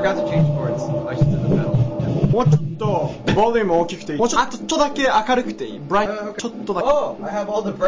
forgot to change chords. I should do the pedal. もうちょっとボリューム大きくていい。もうちょっとだけ明るくていい。ブライト、ちょっとだけ。 Oh, I have all the bright